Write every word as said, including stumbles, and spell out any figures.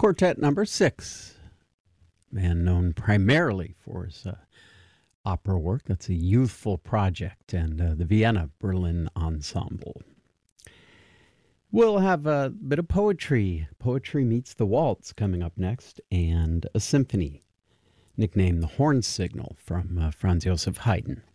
Quartet number six. Man known primarily for his uh, opera work. That's a youthful project, and uh, the Vienna Berlin Ensemble. We'll have a bit of poetry. Poetry Meets the Waltz coming up next, and a symphony nicknamed the Horn Signal from uh, Franz Joseph Haydn.